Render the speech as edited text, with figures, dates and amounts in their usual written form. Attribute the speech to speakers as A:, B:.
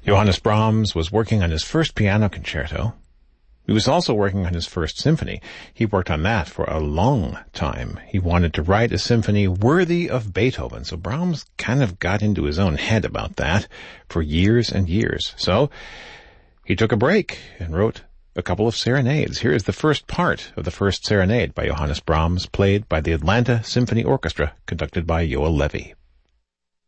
A: Johannes Brahms was working on his first piano concerto. He was also working on his first symphony. He worked on that for a long time. He wanted to write a symphony worthy of Beethoven, so Brahms kind of got into his own head about that for years and years. So he took a break and wrote a couple of serenades. Here is the first part of the first serenade by Johannes Brahms, played by the Atlanta Symphony Orchestra, conducted by Yoel Levy.